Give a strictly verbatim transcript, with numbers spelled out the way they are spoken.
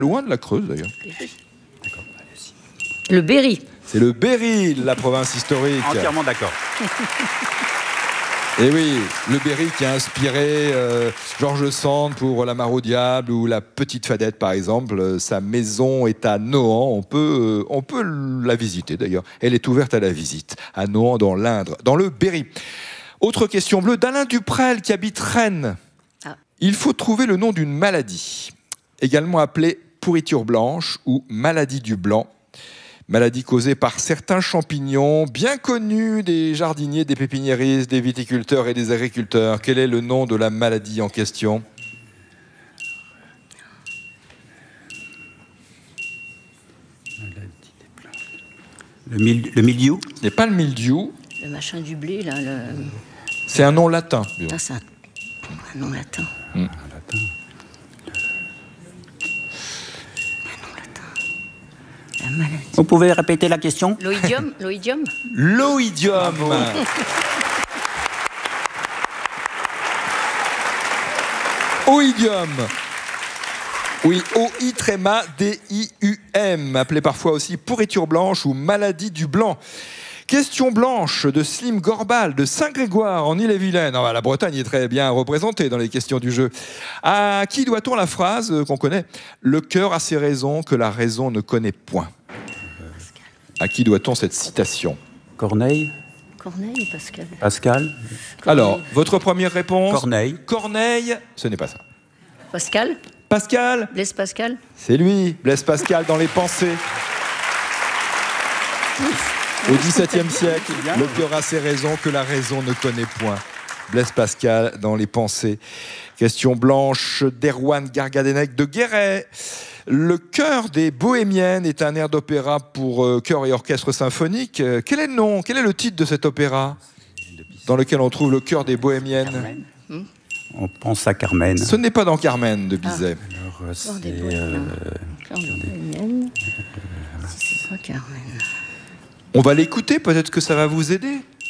Loin de la Creuse, d'ailleurs. Le Berry. C'est le Berry, la province historique. Entièrement d'accord. Et oui, le Berry qui a inspiré euh, George Sand pour La Mare au Diable ou La Petite Fadette, par exemple. Sa maison est à Nohant. On peut, euh, on peut la visiter, d'ailleurs. Elle est ouverte à la visite, à Nohant, dans l'Indre, dans le Berry. Autre question bleue d'Alain Duprel, qui habite Rennes. Ah. Il faut trouver le nom d'une maladie, également appelée pourriture blanche ou maladie du blanc. Maladie causée par certains champignons bien connus des jardiniers, des pépiniéristes, des viticulteurs et des agriculteurs. Quel est le nom de la maladie en question ? Le, mil, le mildiou ? Ce n'est pas le mildiou. Le machin du blé, là. Le... C'est un nom latin. Ah, c'est un... un nom latin. Mmh. Vous pouvez répéter la question ? L'oïdium, l'oïdium. L'oïdium. Oïdium. Oui, O I tréma D I U M, appelé parfois aussi pourriture blanche ou maladie du blanc. Question blanche de Slim Gorbal de Saint-Grégoire en Ille-et-Vilaine. Ah, la Bretagne est très bien représentée dans les questions du jeu. À qui doit-on la phrase qu'on connaît ? Le cœur a ses raisons que la raison ne connaît point. À qui doit-on cette citation ? Corneille ? Corneille ou Pascal ? Pascal ? Alors, votre première réponse ? Corneille. Corneille, ce n'est pas ça. Pascal ? Pascal ? Blaise Pascal ? C'est lui, Blaise Pascal dans Les Pensées. Au dix-septième siècle, le cœur a ses raisons que la raison ne connaît point. Blaise Pascal dans Les Pensées. Question blanche d'Erwan Gargadenec de Guéret. Le chœur des Bohémiennes est un air d'opéra pour euh, chœur et orchestre symphonique. Euh, quel est le nom, quel est le titre de cet opéra dans lequel on trouve le chœur des Bohémiennes ? Hmm On pense à Carmen. Ce n'est pas dans Carmen de Bizet. Alors, euh, Chœur des c'est, Bohémiennes. euh, Chœur des Bohémiennes. Si c'est pas Carmen. On va l'écouter, peut-être que ça va vous aider.